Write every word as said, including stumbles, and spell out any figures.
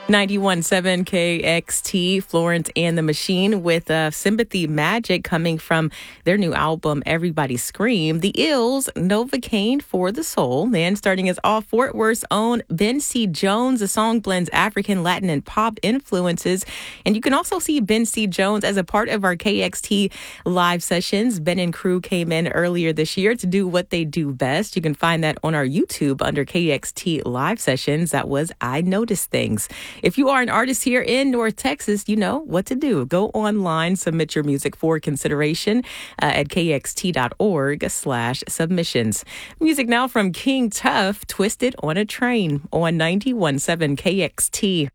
ninety-one point seven K X T, Florence and the Machine with uh, Sympathy Magic coming from their new album, Everybody Scream. The Ills, Novocaine for the Soul. And starting us off, Fort Worth's own Ben C. Jones. The song blends African, Latin, and pop influences. And you can also see Ben C. Jones as a part of our K X T live sessions. Ben and crew came in earlier this year to do what they do best. You can find that on our YouTube under K X T live sessions. That was I Noticed Things. If you are an artist here in North Texas, you know what to do. Go online, submit your music for consideration uh, at kxt.org slash submissions. Music now from King Tuff, Twisted on a Train on ninety-one point seven K X T.